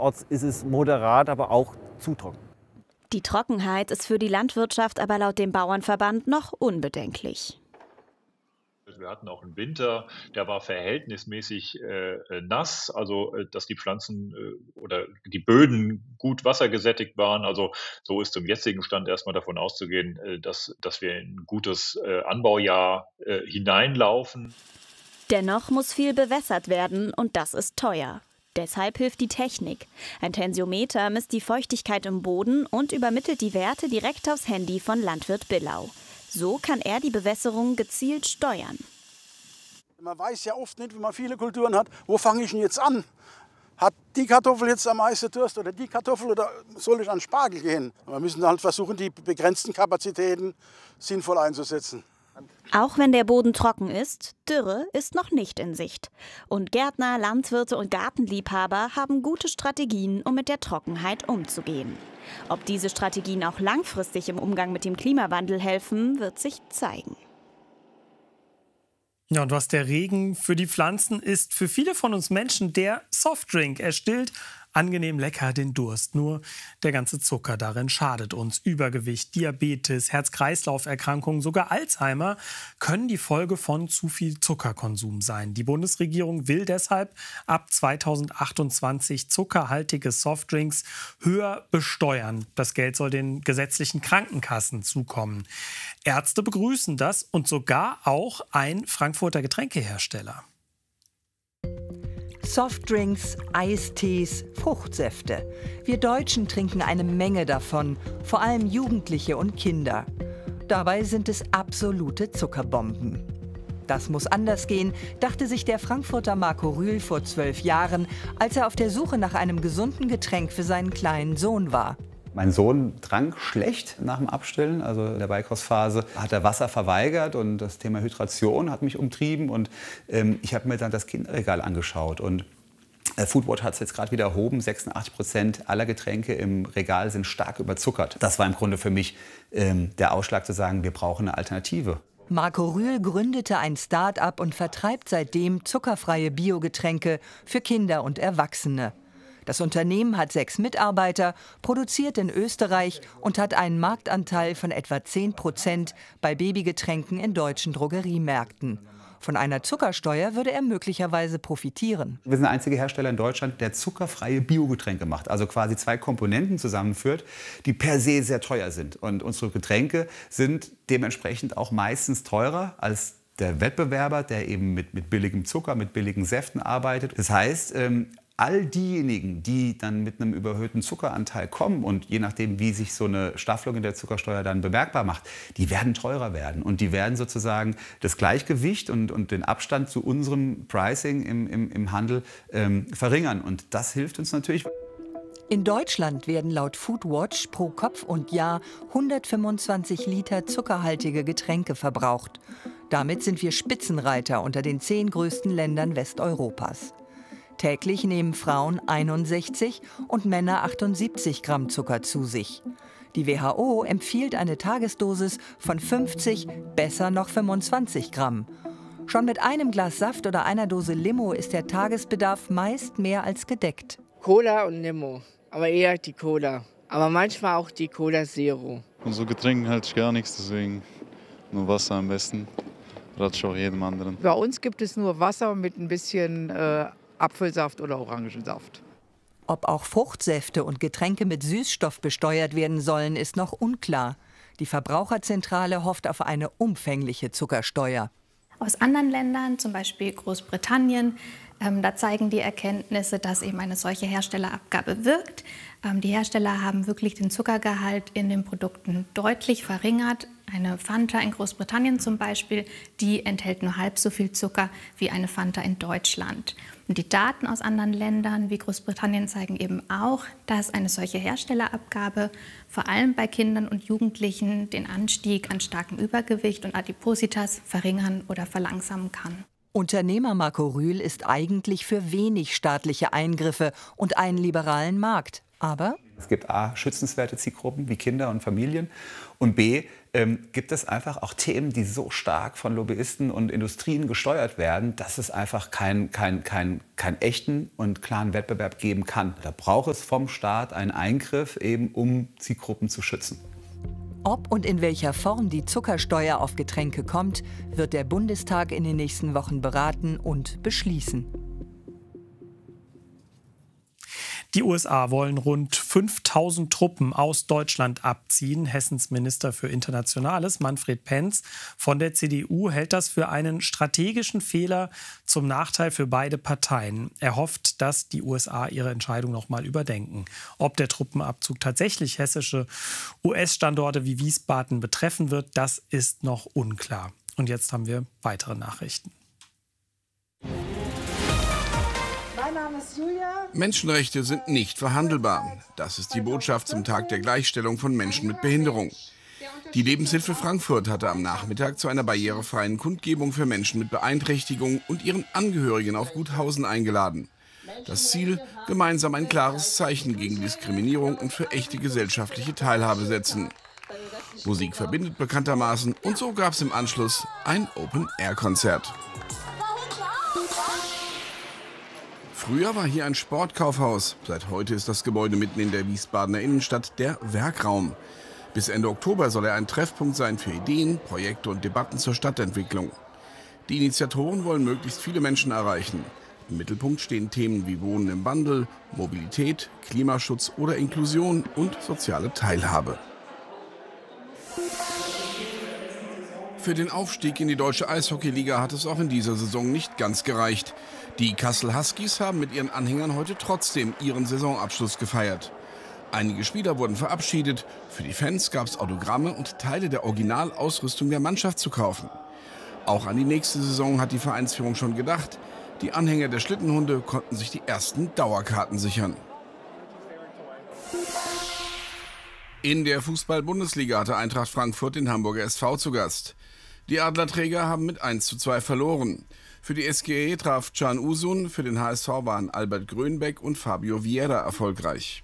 Andernorts ist es moderat, aber auch zu trocken. Die Trockenheit ist für die Landwirtschaft aber laut dem Bauernverband noch unbedenklich. Wir hatten auch einen Winter, der war verhältnismäßig nass, also dass die Pflanzen oder die Böden gut wassergesättigt waren. Also so ist zum jetzigen Stand erstmal davon auszugehen, dass wir in ein gutes Anbaujahr hineinlaufen. Dennoch muss viel bewässert werden und das ist teuer. Deshalb hilft die Technik. Ein Tensiometer misst die Feuchtigkeit im Boden und übermittelt die Werte direkt aufs Handy von Landwirt Billau. So kann er die Bewässerung gezielt steuern. Man weiß ja oft nicht, wenn man viele Kulturen hat, wo fange ich denn jetzt an? Hat die Kartoffel jetzt am meisten Durst oder die Kartoffel oder soll ich an Spargel gehen? Wir müssen halt versuchen, die begrenzten Kapazitäten sinnvoll einzusetzen. Auch wenn der Boden trocken ist, Dürre ist noch nicht in Sicht. Und Gärtner, Landwirte und Gartenliebhaber haben gute Strategien, um mit der Trockenheit umzugehen. Ob diese Strategien auch langfristig im Umgang mit dem Klimawandel helfen, wird sich zeigen. Ja, und was der Regen für die Pflanzen ist, für viele von uns Menschen der Softdrink. Er stillt angenehm lecker den Durst. Nur der ganze Zucker darin schadet uns. Übergewicht, Diabetes, Herz-Kreislauf-Erkrankungen, sogar Alzheimer können die Folge von zu viel Zuckerkonsum sein. Die Bundesregierung will deshalb ab 2028 zuckerhaltige Softdrinks höher besteuern. Das Geld soll den gesetzlichen Krankenkassen zukommen. Ärzte begrüßen das und sogar auch ein Frankfurter Getränkehersteller. Softdrinks, Eistees, Fruchtsäfte. Wir Deutschen trinken eine Menge davon, vor allem Jugendliche und Kinder. Dabei sind es absolute Zuckerbomben. Das muss anders gehen, dachte sich der Frankfurter Marco Rühl vor 12 Jahren, als er auf der Suche nach einem gesunden Getränk für seinen kleinen Sohn war. Mein Sohn trank schlecht nach dem Abstillen, also in der Beikostphase hat er Wasser verweigert und das Thema Hydration hat mich umtrieben und ich habe mir dann das Kinderregal angeschaut und Foodwatch hat es jetzt gerade wieder erhoben, 86% aller Getränke im Regal sind stark überzuckert. Das war im Grunde für mich der Ausschlag zu sagen, wir brauchen eine Alternative. Marco Rühl gründete ein Start-up und vertreibt seitdem zuckerfreie Biogetränke für Kinder und Erwachsene. Das Unternehmen hat 6 Mitarbeiter, produziert in Österreich und hat einen Marktanteil von etwa 10% bei Babygetränken in deutschen Drogeriemärkten. Von einer Zuckersteuer würde er möglicherweise profitieren. Wir sind der einzige Hersteller in Deutschland, der zuckerfreie Biogetränke macht. Also quasi 2 Komponenten zusammenführt, die per se sehr teuer sind. Und unsere Getränke sind dementsprechend auch meistens teurer als der Wettbewerber, der eben mit billigem Zucker, mit billigen Säften arbeitet. Das heißt, all diejenigen, die dann mit einem überhöhten Zuckeranteil kommen und je nachdem, wie sich so eine Staffelung in der Zuckersteuer dann bemerkbar macht, die werden teurer werden. Und die werden sozusagen das Gleichgewicht und den Abstand zu unserem Pricing im Handel verringern. Und das hilft uns natürlich. In Deutschland werden laut Foodwatch pro Kopf und Jahr 125 Liter zuckerhaltige Getränke verbraucht. Damit sind wir Spitzenreiter unter den 10 größten Ländern Westeuropas. Täglich nehmen Frauen 61 und Männer 78 Gramm Zucker zu sich. Die WHO empfiehlt eine Tagesdosis von 50, besser noch 25 Gramm. Schon mit einem Glas Saft oder einer Dose Limo ist der Tagesbedarf meist mehr als gedeckt. Cola und Limo, aber eher die Cola. Aber manchmal auch die Cola Zero. Von so Getränken halte ich gar nichts, deswegen nur Wasser am besten. Rate ich auch jedem anderen. Bei uns gibt es nur Wasser mit ein bisschen Apfelsaft oder Orangensaft. Ob auch Fruchtsäfte und Getränke mit Süßstoff besteuert werden sollen, ist noch unklar. Die Verbraucherzentrale hofft auf eine umfängliche Zuckersteuer. Aus anderen Ländern, zum Beispiel Großbritannien, da zeigen die Erkenntnisse, dass eben eine solche Herstellerabgabe wirkt. Die Hersteller haben wirklich den Zuckergehalt in den Produkten deutlich verringert. Eine Fanta in Großbritannien zum Beispiel, die enthält nur halb so viel Zucker wie eine Fanta in Deutschland. Und die Daten aus anderen Ländern wie Großbritannien zeigen eben auch, dass eine solche Herstellerabgabe vor allem bei Kindern und Jugendlichen den Anstieg an starkem Übergewicht und Adipositas verringern oder verlangsamen kann. Unternehmer Marco Rühl ist eigentlich für wenig staatliche Eingriffe und einen liberalen Markt. Aber Es gibt A, schützenswerte Zielgruppen wie Kinder und Familien und B, gibt es einfach auch Themen, die so stark von Lobbyisten und Industrien gesteuert werden, dass es einfach keinen echten und klaren Wettbewerb geben kann. Da braucht es vom Staat einen Eingriff, eben um Zielgruppen zu schützen. Ob und in welcher Form die Zuckersteuer auf Getränke kommt, wird der Bundestag in den nächsten Wochen beraten und beschließen. Die USA wollen rund 5000 Truppen aus Deutschland abziehen. Hessens Minister für Internationales, Manfred Pentz von der CDU, hält das für einen strategischen Fehler zum Nachteil für beide Parteien. Er hofft, dass die USA ihre Entscheidung noch mal überdenken. Ob der Truppenabzug tatsächlich hessische US-Standorte wie Wiesbaden betreffen wird, das ist noch unklar. Und jetzt haben wir weitere Nachrichten. Mein Name ist Julia. Menschenrechte sind nicht verhandelbar. Das ist die Botschaft zum Tag der Gleichstellung von Menschen mit Behinderung. Die Lebenshilfe Frankfurt hatte am Nachmittag zu einer barrierefreien Kundgebung für Menschen mit Beeinträchtigung und ihren Angehörigen auf Guthausen eingeladen. Das Ziel: gemeinsam ein klares Zeichen gegen Diskriminierung und für echte gesellschaftliche Teilhabe setzen. Musik verbindet bekanntermaßen und so gab es im Anschluss ein Open-Air-Konzert. Früher war hier ein Sportkaufhaus. Seit heute ist das Gebäude mitten in der Wiesbadener Innenstadt der Werkraum. Bis Ende Oktober soll er ein Treffpunkt sein für Ideen, Projekte und Debatten zur Stadtentwicklung. Die Initiatoren wollen möglichst viele Menschen erreichen. Im Mittelpunkt stehen Themen wie Wohnen im Wandel, Mobilität, Klimaschutz oder Inklusion und soziale Teilhabe. Für den Aufstieg in die deutsche Eishockeyliga hat es auch in dieser Saison nicht ganz gereicht. Die Kassel Huskies haben mit ihren Anhängern heute trotzdem ihren Saisonabschluss gefeiert. Einige Spieler wurden verabschiedet. Für die Fans gab es Autogramme und Teile der Originalausrüstung der Mannschaft zu kaufen. Auch an die nächste Saison hat die Vereinsführung schon gedacht. Die Anhänger der Schlittenhunde konnten sich die ersten Dauerkarten sichern. In der Fußball-Bundesliga hatte Eintracht Frankfurt den Hamburger SV zu Gast. Die Adlerträger haben mit 1:2 verloren. Für die SGE traf Can Usun, für den HSV waren Albert Grönbeck und Fabio Vieira erfolgreich.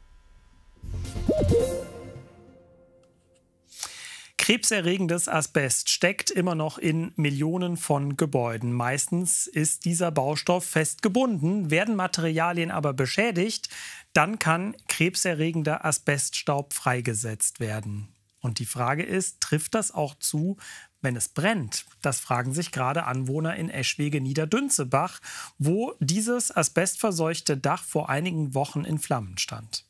Krebserregendes Asbest steckt immer noch in Millionen von Gebäuden. Meistens ist dieser Baustoff fest gebunden, werden Materialien aber beschädigt, dann kann krebserregender Asbeststaub freigesetzt werden. Und die Frage ist, trifft das auch zu, wenn es brennt? Das fragen sich gerade Anwohner in Eschwege-Niederdünzebach, wo dieses asbestverseuchte Dach vor einigen Wochen in Flammen stand.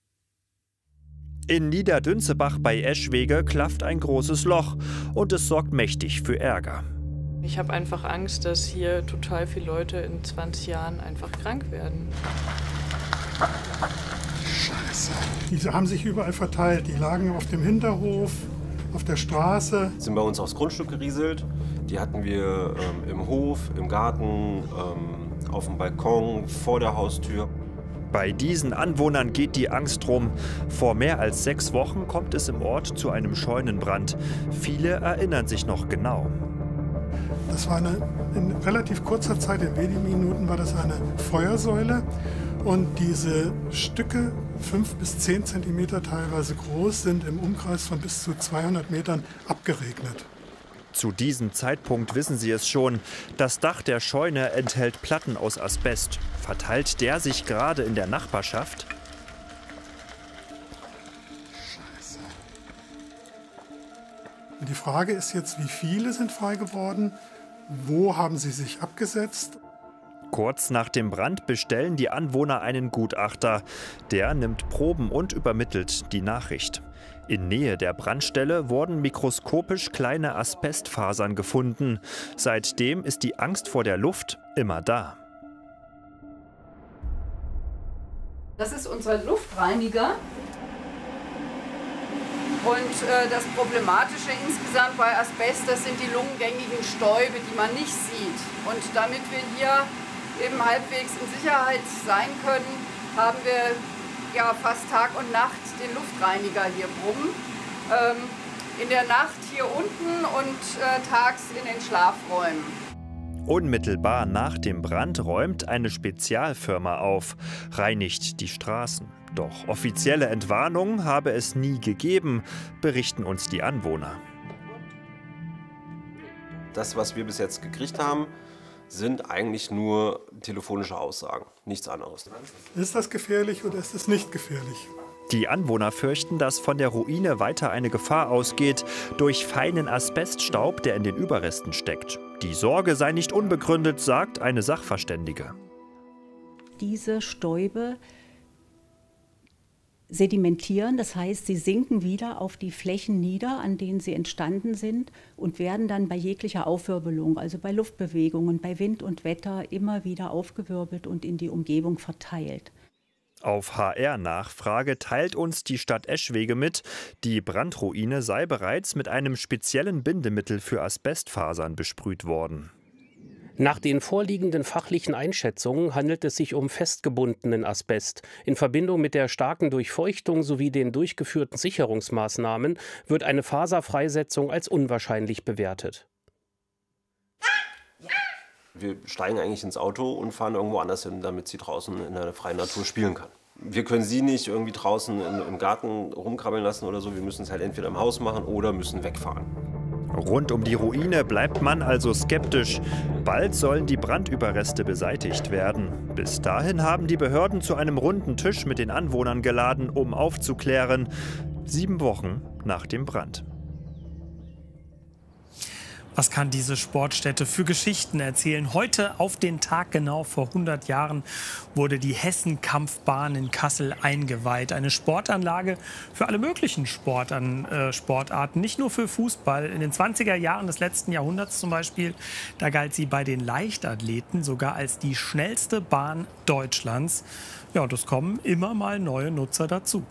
In Niederdünzebach bei Eschwege klafft ein großes Loch und es sorgt mächtig für Ärger. Ich habe einfach Angst, dass hier total viele Leute in 20 Jahren einfach krank werden. Scheiße. Diese haben sich überall verteilt. Die lagen auf dem Hinterhof, auf der Straße. Sind bei uns aufs Grundstück gerieselt. Die hatten wir im Hof, im Garten, auf dem Balkon, vor der Haustür. Bei diesen Anwohnern geht die Angst rum. Vor mehr als 6 Wochen kommt es im Ort zu einem Scheunenbrand. Viele erinnern sich noch genau. Das war in relativ kurzer Zeit, in wenigen Minuten war das eine Feuersäule. Und diese Stücke, 5 bis 10 Zentimeter teilweise groß, sind im Umkreis von bis zu 200 Metern abgeregnet. Zu diesem Zeitpunkt wissen sie es schon. Das Dach der Scheune enthält Platten aus Asbest. Verteilt der sich gerade in der Nachbarschaft? Scheiße. Und die Frage ist jetzt, wie viele sind frei geworden? Wo haben sie sich abgesetzt? Kurz nach dem Brand bestellen die Anwohner einen Gutachter. Der nimmt Proben und übermittelt die Nachricht. In Nähe der Brandstelle wurden mikroskopisch kleine Asbestfasern gefunden. Seitdem ist die Angst vor der Luft immer da. Das ist unser Luftreiniger. Und das Problematische insgesamt bei Asbest, das sind die lungengängigen Stäube, die man nicht sieht. Und damit wir hier eben halbwegs in Sicherheit sein können, haben wir ja fast Tag und Nacht den Luftreiniger hier brummen. In der Nacht hier unten und tags in den Schlafräumen. Unmittelbar nach dem Brand räumt eine Spezialfirma auf, reinigt die Straßen. Doch offizielle Entwarnung habe es nie gegeben, berichten uns die Anwohner. Das, was wir bis jetzt gekriegt haben, sind eigentlich nur telefonische Aussagen, nichts anderes. Ist das gefährlich oder ist es nicht gefährlich? Die Anwohner fürchten, dass von der Ruine weiter eine Gefahr ausgeht durch feinen Asbeststaub, der in den Überresten steckt. Die Sorge sei nicht unbegründet, sagt eine Sachverständige. Diese Stäube sedimentieren, das heißt, sie sinken wieder auf die Flächen nieder, an denen sie entstanden sind und werden dann bei jeglicher Aufwirbelung, also bei Luftbewegungen, bei Wind und Wetter, immer wieder aufgewirbelt und in die Umgebung verteilt. Auf HR-Nachfrage teilt uns die Stadt Eschwege mit, die Brandruine sei bereits mit einem speziellen Bindemittel für Asbestfasern besprüht worden. Nach den vorliegenden fachlichen Einschätzungen handelt es sich um festgebundenen Asbest. In Verbindung mit der starken Durchfeuchtung sowie den durchgeführten Sicherungsmaßnahmen wird eine Faserfreisetzung als unwahrscheinlich bewertet. Wir steigen eigentlich ins Auto und fahren irgendwo anders hin, damit sie draußen in der freien Natur spielen kann. Wir können sie nicht irgendwie draußen im Garten rumkrabbeln lassen oder so. Wir müssen es halt entweder im Haus machen oder müssen wegfahren. Rund um die Ruine bleibt man also skeptisch. Bald sollen die Brandüberreste beseitigt werden. Bis dahin haben die Behörden zu einem runden Tisch mit den Anwohnern geladen, um aufzuklären. 7 Wochen nach dem Brand. Was kann diese Sportstätte für Geschichten erzählen? Heute, auf den Tag genau vor 100 Jahren, wurde die Hessenkampfbahn in Kassel eingeweiht. Eine Sportanlage für alle möglichen Sportarten, nicht nur für Fußball. In den 20er Jahren des letzten Jahrhunderts zum Beispiel, da galt sie bei den Leichtathleten sogar als die schnellste Bahn Deutschlands. Ja, und es kommen immer mal neue Nutzer dazu.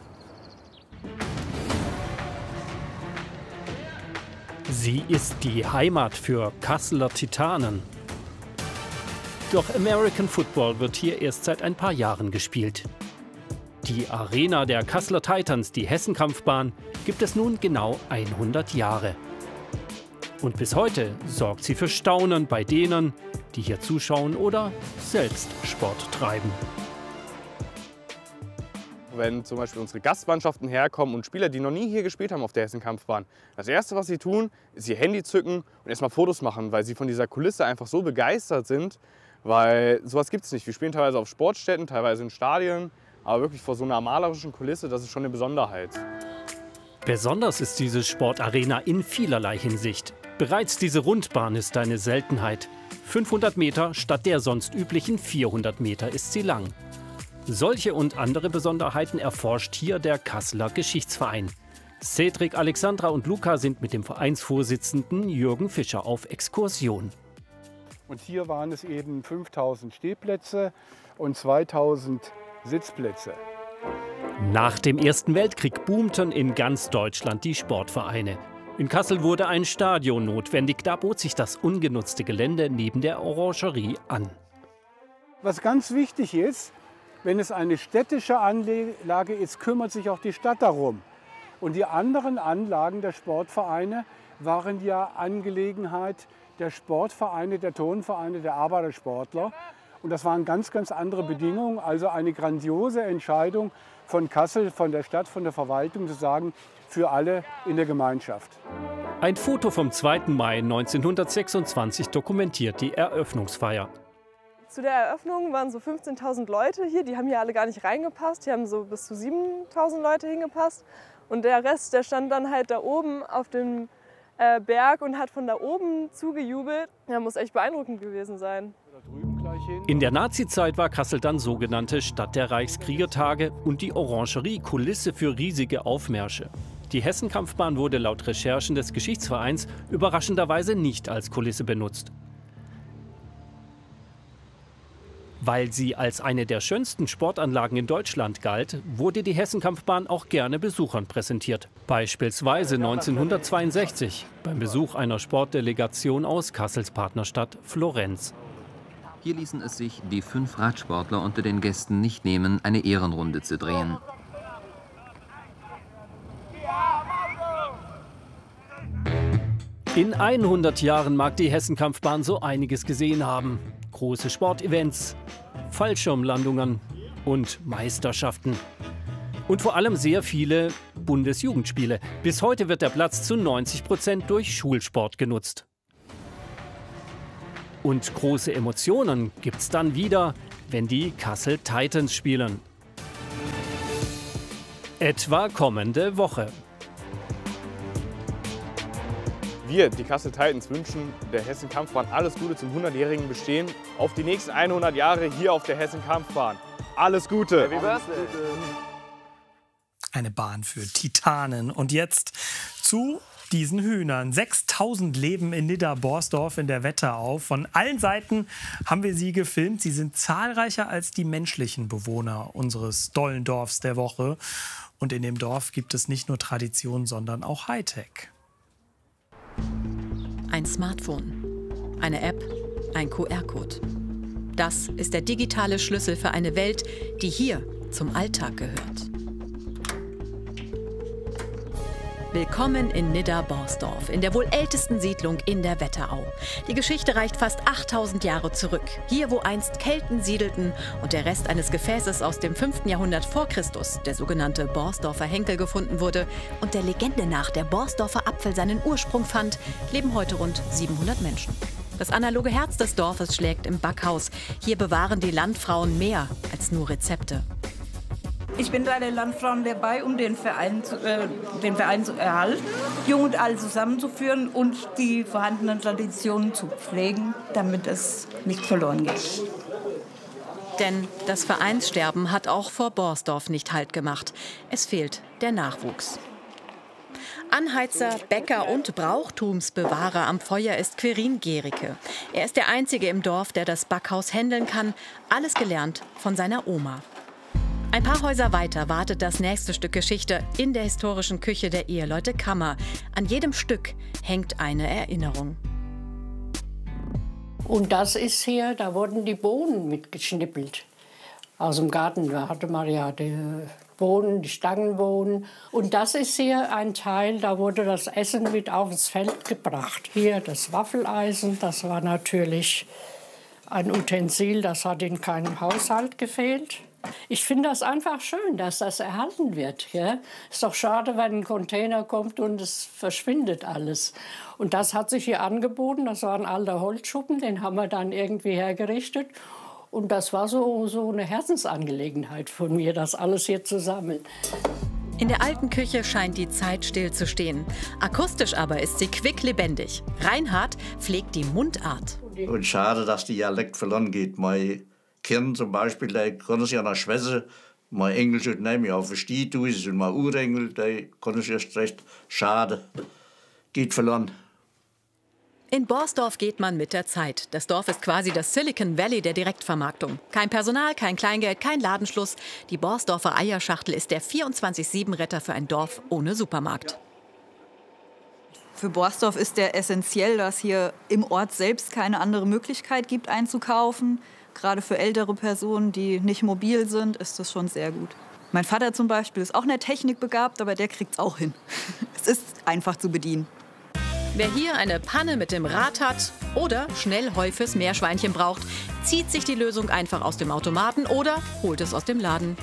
Sie ist die Heimat für Kasseler Titanen. Doch American Football wird hier erst seit ein paar Jahren gespielt. Die Arena der Kasseler Titans, die Hessenkampfbahn, gibt es nun genau 100 Jahre. Und bis heute sorgt sie für Staunen bei denen, die hier zuschauen oder selbst Sport treiben. Wenn zum Beispiel unsere Gastmannschaften herkommen und Spieler, die noch nie hier gespielt haben auf der Hessenkampfbahn, das Erste, was sie tun, ist ihr Handy zücken und erstmal Fotos machen, weil sie von dieser Kulisse einfach so begeistert sind, weil sowas gibt es nicht. Wir spielen teilweise auf Sportstätten, teilweise in Stadien, aber wirklich vor so einer malerischen Kulisse, das ist schon eine Besonderheit. Besonders ist diese Sportarena in vielerlei Hinsicht. Bereits diese Rundbahn ist eine Seltenheit. 500 Meter statt der sonst üblichen 400 Meter ist sie lang. Solche und andere Besonderheiten erforscht hier der Kasseler Geschichtsverein. Cedric, Alexandra und Luca sind mit dem Vereinsvorsitzenden Jürgen Fischer auf Exkursion. Und hier waren es eben 5000 Stehplätze und 2000 Sitzplätze. Nach dem Ersten Weltkrieg boomten in ganz Deutschland die Sportvereine. In Kassel wurde ein Stadion notwendig, da bot sich das ungenutzte Gelände neben der Orangerie an. Was ganz wichtig ist, wenn es eine städtische Anlage ist, kümmert sich auch die Stadt darum. Und die anderen Anlagen der Sportvereine waren ja Angelegenheit der Sportvereine, der Turnvereine, der Arbeitersportler. Und das waren ganz, ganz andere Bedingungen. Also eine grandiose Entscheidung von Kassel, von der Stadt, von der Verwaltung zu sagen, für alle in der Gemeinschaft. Ein Foto vom 2. Mai 1926 dokumentiert die Eröffnungsfeier. Zu der Eröffnung waren so 15.000 Leute hier, die haben hier alle gar nicht reingepasst, hier haben so bis zu 7.000 Leute hingepasst und der Rest, der stand dann halt da oben auf dem Berg und hat von da oben zugejubelt. Ja, muss echt beeindruckend gewesen sein. In der Nazizeit war Kassel dann sogenannte Stadt der Reichskriegertage und die Orangerie Kulisse für riesige Aufmärsche. Die Hessenkampfbahn wurde laut Recherchen des Geschichtsvereins überraschenderweise nicht als Kulisse benutzt. Weil sie als eine der schönsten Sportanlagen in Deutschland galt, wurde die Hessenkampfbahn auch gerne Besuchern präsentiert. Beispielsweise 1962 beim Besuch einer Sportdelegation aus Kassels Partnerstadt Florenz. Hier ließen es sich die 5 Radsportler unter den Gästen nicht nehmen, eine Ehrenrunde zu drehen. In 100 Jahren mag die Hessenkampfbahn so einiges gesehen haben. Große Sportevents, Fallschirmlandungen, und Meisterschaften. Und vor allem sehr viele Bundesjugendspiele. Bis heute wird der Platz zu 90% durch Schulsport genutzt. Und große Emotionen gibt's dann wieder, wenn die Kassel Titans spielen. Etwa kommende Woche. Wir, die Kassel Titans, wünschen der Hessen-Kampfbahn alles Gute zum 100-jährigen Bestehen. Auf die nächsten 100 Jahre hier auf der Hessen-Kampfbahn. Alles Gute! Happy Birthday. Eine Bahn für Titanen. Und jetzt zu diesen Hühnern. 6000 leben in Nidda-Borsdorf in der Wetterau. Von allen Seiten haben wir sie gefilmt. Sie sind zahlreicher als die menschlichen Bewohner unseres dollen Dorfs der Woche. Und in dem Dorf gibt es nicht nur Tradition, sondern auch Hightech. Ein Smartphone, eine App, ein QR-Code. Das ist der digitale Schlüssel für eine Welt, die hier zum Alltag gehört. Willkommen in Nidda-Borsdorf, in der wohl ältesten Siedlung in der Wetterau. Die Geschichte reicht fast 8000 Jahre zurück. Hier, wo einst Kelten siedelten und der Rest eines Gefäßes aus dem 5. Jahrhundert vor Christus, der sogenannte Borsdorfer Henkel, gefunden wurde und der Legende nach der Borsdorfer Apfel seinen Ursprung fand, leben heute rund 700 Menschen. Das analoge Herz des Dorfes schlägt im Backhaus. Hier bewahren die Landfrauen mehr als nur Rezepte. Ich bin bei den Landfrauen dabei, um den Verein zu erhalten, jung und alt zusammenzuführen und die vorhandenen Traditionen zu pflegen, damit es nicht verloren geht. Denn das Vereinssterben hat auch vor Borsdorf nicht Halt gemacht. Es fehlt der Nachwuchs. Anheizer, Bäcker und Brauchtumsbewahrer am Feuer ist Quirin Gericke. Er ist der Einzige im Dorf, der das Backhaus händeln kann. Alles gelernt von seiner Oma. Ein paar Häuser weiter wartet das nächste Stück Geschichte in der historischen Küche der Eheleute Kammer. An jedem Stück hängt eine Erinnerung. Und das ist hier, da wurden die Bohnen mitgeschnippelt. Aus dem Garten, da hatte man ja die Bohnen, die Stangenbohnen. Und das ist hier ein Teil, da wurde das Essen mit aufs Feld gebracht. Hier das Waffeleisen, das war natürlich ein Utensil, das hat in keinem Haushalt gefehlt. Ich finde das einfach schön, dass das erhalten wird. Ja? Ist doch schade, wenn ein Container kommt und es verschwindet alles. Und das hat sich hier angeboten. Das war ein alter Holzschuppen, den haben wir dann irgendwie hergerichtet. Und das war so eine Herzensangelegenheit von mir, das alles hier zu sammeln. In der alten Küche scheint die Zeit stillzustehen. Akustisch aber ist sie quicklebendig. Reinhard pflegt die Mundart. Und schade, dass die Dialekt verloren geht. Mein Kind zum Beispiel, der kann es ja nach Schwätze. Mein Englisch und nehmen ja versteht, du ist mein Urengel, der kann es erst recht. Schade, geht verloren. In Borsdorf geht man mit der Zeit. Das Dorf ist quasi das Silicon Valley der Direktvermarktung. Kein Personal, kein Kleingeld, kein Ladenschluss. Die Borsdorfer Eierschachtel ist der 24/7-Retter für ein Dorf ohne Supermarkt. Für Borsdorf ist der essentiell, dass hier im Ort selbst keine andere Möglichkeit gibt, einzukaufen. Gerade für ältere Personen, die nicht mobil sind, ist das schon sehr gut. Mein Vater zum Beispiel ist auch in der Technik begabt, aber der kriegt es auch hin. Es ist einfach zu bedienen. Wer hier eine Panne mit dem Rad hat oder schnell Heu fürs Meerschweinchen braucht, zieht sich die Lösung einfach aus dem Automaten oder holt es aus dem Laden.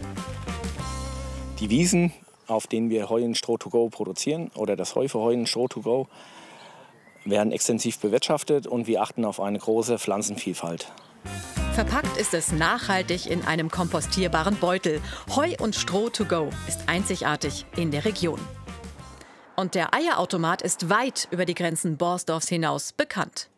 Die Wiesen, auf denen wir Heu und Stroh to go produzieren, oder das Heu für Heu und Stroh to go, werden extensiv bewirtschaftet und wir achten auf eine große Pflanzenvielfalt. Verpackt ist es nachhaltig in einem kompostierbaren Beutel. Heu und Stroh to go ist einzigartig in der Region. Und der Eierautomat ist weit über die Grenzen Borsdorfs hinaus bekannt.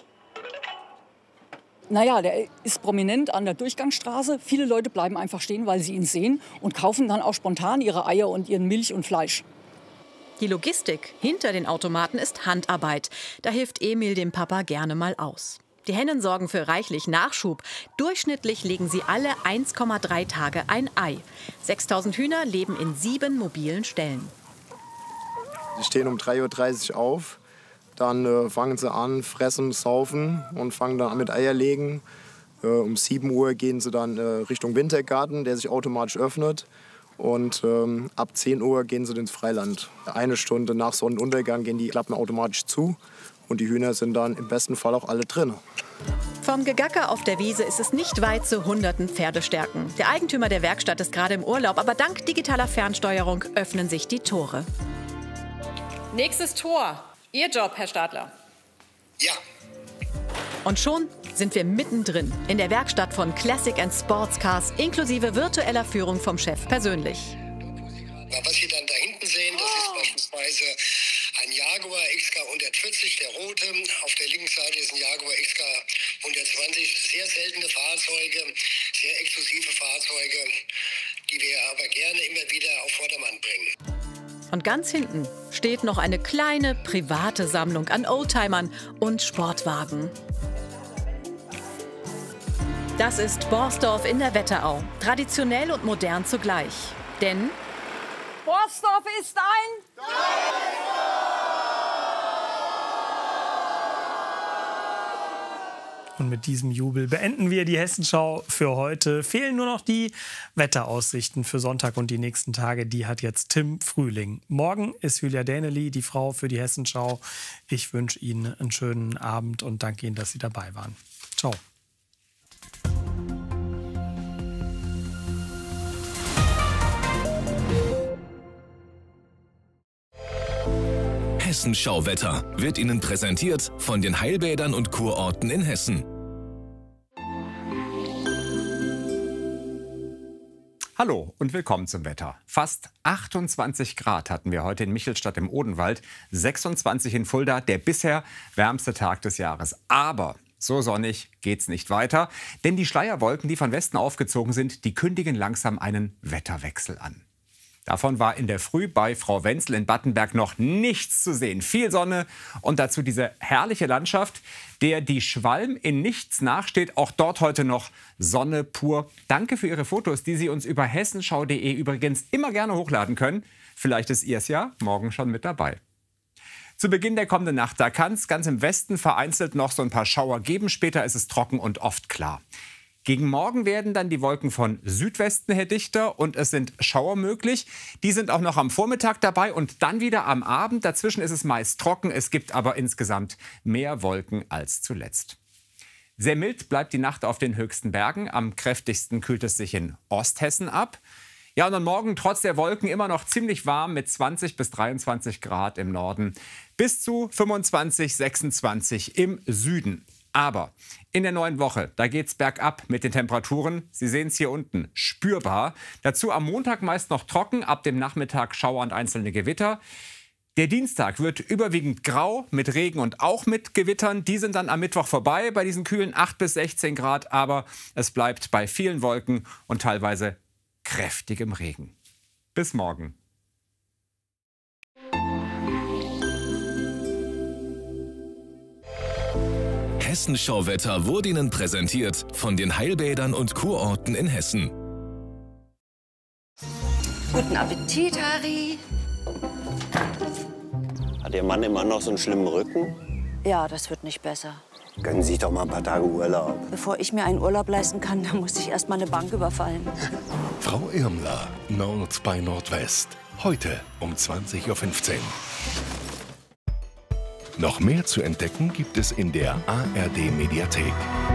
Naja, der ist prominent an der Durchgangsstraße. Viele Leute bleiben einfach stehen, weil sie ihn sehen und kaufen dann auch spontan ihre Eier und ihren Milch und Fleisch. Die Logistik hinter den Automaten ist Handarbeit. Da hilft Emil dem Papa gerne mal aus. Die Hennen sorgen für reichlich Nachschub. Durchschnittlich legen sie alle 1,3 Tage ein Ei. 6000 Hühner leben in 7 mobilen Ställen. Sie stehen um 3:30 Uhr auf, dann fangen sie an, fressen, saufen und fangen dann an mit Eierlegen. Um 7 Uhr gehen sie dann Richtung Wintergarten, der sich automatisch öffnet. Und ab 10 Uhr gehen sie ins Freiland. 1 Stunde nach Sonnenuntergang gehen die Klappen automatisch zu. Und die Hühner sind dann im besten Fall auch alle drin. Vom Gegacker auf der Wiese ist es nicht weit zu hunderten Pferdestärken. Der Eigentümer der Werkstatt ist gerade im Urlaub, aber dank digitaler Fernsteuerung öffnen sich die Tore. Nächstes Tor. Ihr Job, Herr Stadler. Ja. Und schon sind wir mittendrin in der Werkstatt von Classic & Sports Cars inklusive virtueller Führung vom Chef persönlich. Was Sie dann da hinten sehen, das ist beispielsweise ein Jaguar XK 140, der rote. Auf der linken Seite ist ein Jaguar XK 120. Sehr seltene Fahrzeuge, sehr exklusive Fahrzeuge, die wir aber gerne immer wieder auf Vordermann bringen. Und ganz hinten steht noch eine kleine private Sammlung an Oldtimern und Sportwagen. Das ist Borsdorf in der Wetterau. Traditionell und modern zugleich. Denn Borsdorf ist ein Und mit diesem Jubel beenden wir die Hessenschau für heute. Fehlen nur noch die Wetteraussichten für Sonntag und die nächsten Tage. Die hat jetzt Tim Frühling. Morgen ist Julia Däneli, die Frau für die Hessenschau. Ich wünsche Ihnen einen schönen Abend und danke Ihnen, dass Sie dabei waren. Ciao. Hessenschau-Wetter wird Ihnen präsentiert von den Heilbädern und Kurorten in Hessen. Hallo und willkommen zum Wetter. Fast 28 Grad hatten wir heute in Michelstadt im Odenwald, 26 in Fulda, der bisher wärmste Tag des Jahres. Aber so sonnig geht's nicht weiter, denn die Schleierwolken, die von Westen aufgezogen sind, die kündigen langsam einen Wetterwechsel an. Davon war in der Früh bei Frau Wenzel in Battenberg noch nichts zu sehen. Viel Sonne und dazu diese herrliche Landschaft, der die Schwalm in nichts nachsteht. Auch dort heute noch Sonne pur. Danke für Ihre Fotos, die Sie uns über hessenschau.de übrigens immer gerne hochladen können. Vielleicht ist Ihr es ja morgen schon mit dabei. Zu Beginn der kommenden Nacht, da kann es ganz im Westen vereinzelt noch so ein paar Schauer geben. Später ist es trocken und oft klar. Gegen Morgen werden dann die Wolken von Südwesten her dichter und es sind Schauer möglich. Die sind auch noch am Vormittag dabei und dann wieder am Abend. Dazwischen ist es meist trocken. Es gibt aber insgesamt mehr Wolken als zuletzt. Sehr mild bleibt die Nacht auf den höchsten Bergen. Am kräftigsten kühlt es sich in Osthessen ab. Ja, und am Morgen trotz der Wolken immer noch ziemlich warm mit 20 bis 23 Grad im Norden. Bis zu 25, 26 im Süden. Aber in der neuen Woche, da geht's bergab mit den Temperaturen. Sie sehen es hier unten, spürbar. Dazu am Montag meist noch trocken, ab dem Nachmittag Schauer und einzelne Gewitter. Der Dienstag wird überwiegend grau mit Regen und auch mit Gewittern. Die sind dann am Mittwoch vorbei bei diesen kühlen 8 bis 16 Grad. Aber es bleibt bei vielen Wolken und teilweise kräftigem Regen. Bis morgen. Hessenschau-Wetter wurde Ihnen präsentiert von den Heilbädern und Kurorten in Hessen. Guten Appetit, Harry. Hat Ihr Mann immer noch so einen schlimmen Rücken? Ja, das wird nicht besser. Gönnen Sie sich doch mal ein paar Tage Urlaub. Bevor ich mir einen Urlaub leisten kann, dann muss ich erst mal eine Bank überfallen. Frau Irmler, Nord bei Nordwest. Heute um 20:15 Uhr. Noch mehr zu entdecken gibt es in der ARD-Mediathek.